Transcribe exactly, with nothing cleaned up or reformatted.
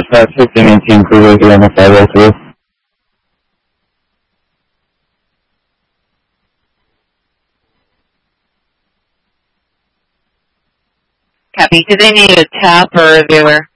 Dispatch fifteen eighteen Cruiser here on the five oh two. Copy. Do they need a tap or a viewer?